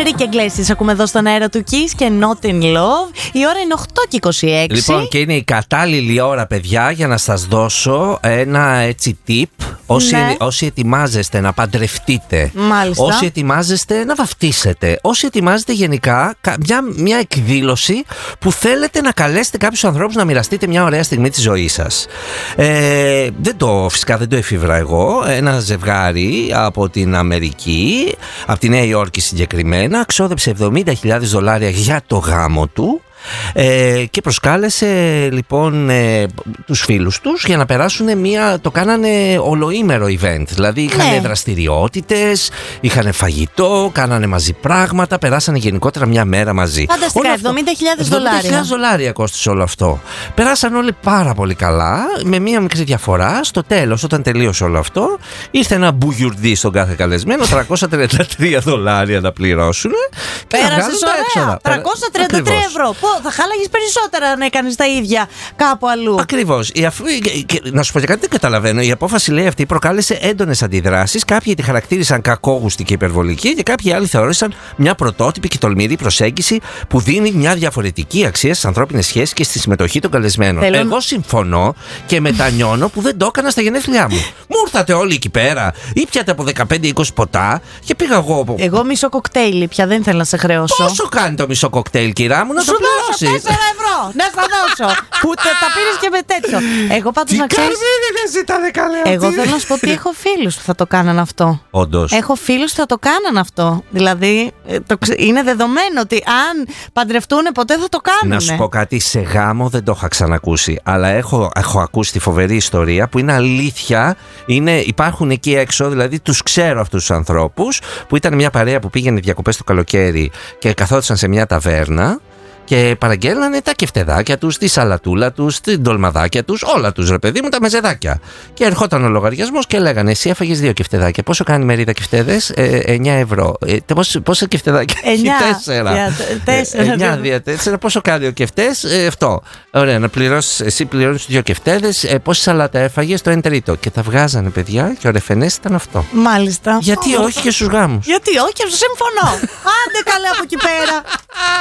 Enrique Iglesias ακούμε εδώ στον αέρα του Kiss και Not in Love. Η ώρα είναι 8:26. Λοιπόν, και είναι η κατάλληλη ώρα, παιδιά, για να σας δώσω ένα έτσι tip. Όσοι ετοιμάζεστε να παντρευτείτε, μάλιστα, όσοι ετοιμάζεστε να βαφτίσετε, όσοι ετοιμάζετε γενικά μια εκδήλωση που θέλετε να καλέσετε κάποιους ανθρώπους να μοιραστείτε μια ωραία στιγμή της ζωής σας. Φυσικά δεν το εφήβρα εγώ. Ένα ζευγάρι από την Αμερική, από τη Νέα Υόρκη συγκεκριμένα, ξόδεψε $70,000 για το γάμο του. Και προσκάλεσε λοιπόν τους φίλους τους για να περάσουν το κάνανε ολοήμερο event. Δηλαδή είχαν δραστηριότητες, είχαν φαγητό, κάνανε μαζί πράγματα, περάσανε γενικότερα μια μέρα μαζί. Φανταστικά, $70,000 κόστησε όλο αυτό. Περάσαν όλοι πάρα πολύ καλά, με μια μικρή διαφορά. Στο τέλος, όταν τελείωσε όλο αυτό, ήρθε ένα μπουγιουρντί στον κάθε καλεσμένο, $333 να πληρώσουν. Πέρασες ωραία, €333. Θα χάλαγες περισσότερα αν έκανες τα ίδια κάπου αλλού. Ακριβώς. Να σου πω και κάτι, δεν καταλαβαίνω. Η απόφαση, λέει, αυτή προκάλεσε έντονες αντιδράσεις. Κάποιοι τη χαρακτήρισαν κακόγουστη και υπερβολική και κάποιοι άλλοι θεώρησαν μια πρωτότυπη και τολμηρή προσέγγιση που δίνει μια διαφορετική αξία στις ανθρώπινες σχέσεις και στη συμμετοχή των καλεσμένων. Εγώ συμφωνώ και μετανιώνω που δεν το έκανα στα γενέθλιά μου. Μου ήρθατε όλοι εκεί πέρα, ήπιατε από 15-20 ποτά και πήγα εγώ. Εγώ μισό κοκτέιλ, πια δεν θέλω να σε χρεώσω. Πόσο κάνει το μισό κοκτέιλ, κυρά μου, να το πληρώσεις? €4 να στα δώσω. Που τα πήρες και με τέτοιο. Εγώ πάντως να ξέρεις. Εγώ θέλω να σου πω ότι έχω φίλους που θα το κάναν αυτό. Όντως. Έχω φίλους που θα το κάναν αυτό. Δηλαδή είναι δεδομένο ότι αν παντρευτούν ποτέ θα το κάνουν. Να σου πω κάτι, σε γάμο δεν το είχα ξανακούσει. Αλλά έχω ακούσει τη φοβερή ιστορία που είναι αλήθεια. Υπάρχουν εκεί έξω, δηλαδή τους ξέρω αυτούς τους ανθρώπους, που ήταν μια παρέα που πήγαινε διακοπές το καλοκαίρι και καθόντουσαν σε μια ταβέρνα και παραγγέλνανε τα κεφτεδάκια τους, τη σαλατούλα τους, την ντολμαδάκια τους, όλα τους, ρε παιδί μου, τα μεζεδάκια. Και ερχόταν ο λογαριασμός και λέγανε: εσύ έφαγες 2 κεφτεδάκια. Πόσο κάνει μερίδα κεφτέδες? €9. Πόσα κεφτεδάκια? 9 δια 4. Πόσο κάνει ο κεφτές? Αυτό. Ωραία, να πληρώσεις, εσύ πληρώνεις 2 κεφτέδες. Πόση σαλάτα έφαγες? Το 1/3. Και τα βγάζανε, παιδιά, και ο ρεφενές ήταν αυτό. Μάλιστα. Γιατί όχι και στους γάμους? Γιατί όχι, συμφωνώ. Άντε καλά από εκεί πέρα.